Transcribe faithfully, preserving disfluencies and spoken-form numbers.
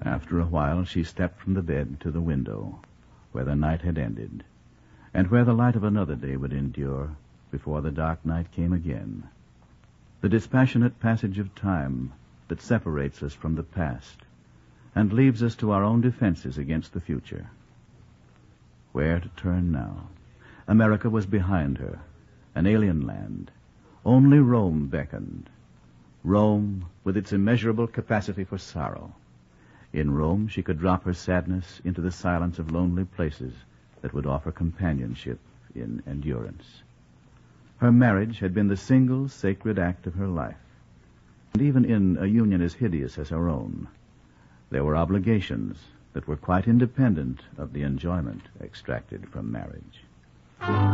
After a while, she stepped from the bed to the window, where the night had ended, and where the light of another day would endure before the dark night came again. The dispassionate passage of time that separates us from the past and leaves us to our own defenses against the future. Where to turn now? America was behind her, an alien land. Only Rome beckoned. Rome, with its immeasurable capacity for sorrow. In Rome, she could drop her sadness into the silence of lonely places that would offer companionship in endurance. Her marriage had been the single sacred act of her life. And even in a union as hideous as her own, there were obligations that were quite independent of the enjoyment extracted from marriage.